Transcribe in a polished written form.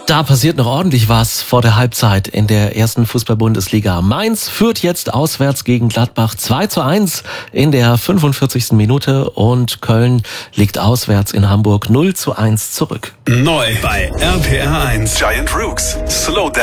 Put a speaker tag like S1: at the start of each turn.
S1: Da passiert noch ordentlich was vor der Halbzeit in der ersten Fußball-Bundesliga. Mainz führt jetzt auswärts gegen Gladbach 2:1 in der 45. Minute und Köln liegt auswärts in Hamburg 0:1 zurück.
S2: Neu bei RPR 1. Giant Rooks. Slow